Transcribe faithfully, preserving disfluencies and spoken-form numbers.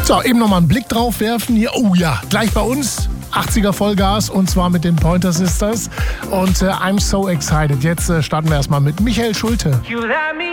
So, eben nochmal einen Blick drauf werfen hier. Oh ja, gleich bei uns achtziger Vollgas und zwar mit den Pointer Sisters und äh, I'm so excited. Jetzt äh, starten wir erstmal mit Michael Schulte. You let me